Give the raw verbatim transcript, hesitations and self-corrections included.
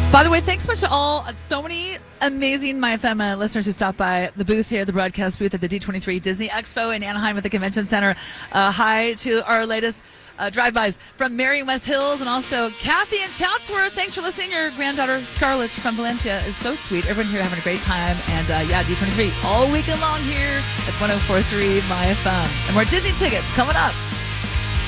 By the way, thanks so much to all, so many amazing My F M uh, listeners who stopped by the booth here, the broadcast booth at the D twenty-three Disney Expo in Anaheim at the Convention Center. Uh, hi to our latest uh, drive-bys from Marion West Hills and also Kathy and Chatsworth. Thanks for listening. Your granddaughter Scarlett from Valencia is so sweet. Everyone here having a great time. And uh, yeah, D twenty-three all weekend long here. It's one oh four point three My F M. And more Disney tickets coming up.